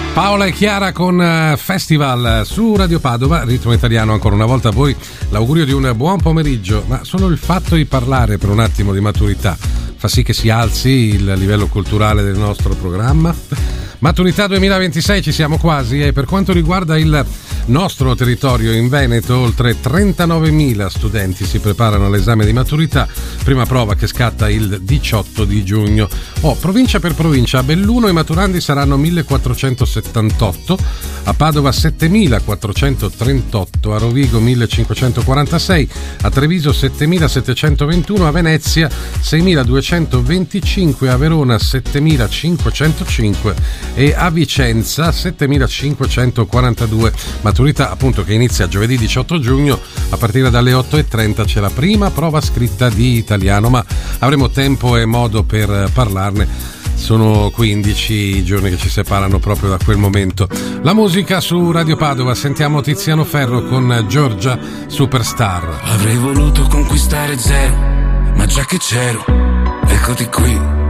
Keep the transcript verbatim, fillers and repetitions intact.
Paola e Chiara con Festival su Radio Padova, ritmo italiano ancora una volta. A voi l'augurio di un buon pomeriggio, ma solo il fatto di parlare per un attimo di maturità fa sì che si alzi il livello culturale del nostro programma. Maturità duemilaventisei, ci siamo quasi, e per quanto riguarda il nostro territorio in Veneto oltre trentanovemila studenti si preparano all'esame di maturità, prima prova che scatta il diciotto di giugno. Oh, provincia per provincia: a Belluno i maturandi saranno millequattrocentosettantotto, a Padova settemilaquattrocentotrentotto, a Rovigo millecinquecentoquarantasei, a Treviso settemilasettecentoventuno, a Venezia seimiladuecentoventicinque, a Verona settemilacinquecentocinque e a Vicenza settemilacinquecentoquarantadue. Maturità appunto che inizia giovedì diciotto giugno, a partire dalle otto e trenta c'è la prima prova scritta di italiano, ma avremo tempo e modo per parlarne. Sono quindici i giorni che ci separano proprio da quel momento. La musica su Radio Padova, sentiamo Tiziano Ferro con Giorgia Superstar. Avrei voluto conquistare zero, ma già che c'ero, eccoti qui.